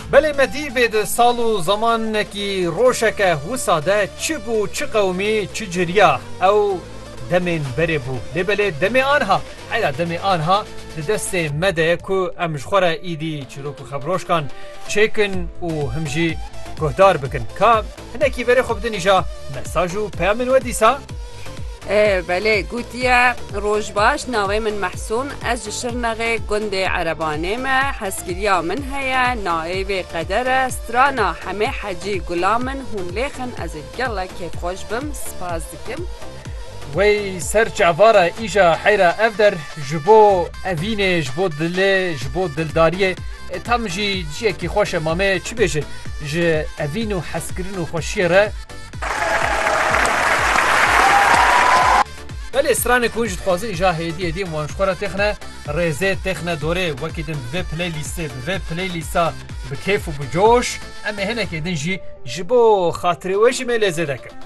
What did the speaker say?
Belê me dîvê di sal û zamanekî roşeke wisa de çi bû çi qewmî çi ciriya ew demên berê bû. Lêbelê demê anha heyla demê anha di destê me de ku em ji xwe re îdî çîrok û xebrojkan çêkin û him jî guhdar bikin. Ka hinekî verê xwe bidin îja mesaj û peyamên we dîsa? بله گوتیه روز باش ناوی من محسون از شرنغه گنده عربانه ما حسگریا من هیا ناوی قدر استرانا همه حجی گلامن هون لیخن از گله که خوش بم سپاس دکم وی سر چعوارا ایجا حیرا افدر جبو اوینه جبو دله جبو دلداریه تام جی کی خوش مامه چی بشه ج اوینو حسگرین و خوشیه ره ولی استران کنج خوازی ایجا هدیه موانشخورا تخنه رزه تخنه دوره وکی دن به پلی لیستا به کیف و بجوش اما هنه که دن جی جبو خاطری وشی می لزه دکه